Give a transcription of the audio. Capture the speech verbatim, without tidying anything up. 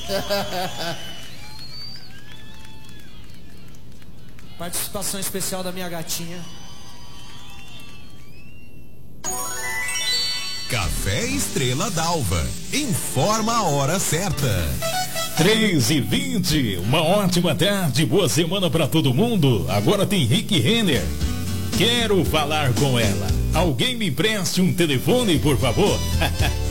Participação especial da minha gatinha. Café Estrela d'Alva. Informa a hora certa. três e vinte, uma ótima tarde, boa semana pra todo mundo. Agora tem Rick Renner. Quero falar com ela. Alguém me empreste um telefone, por favor?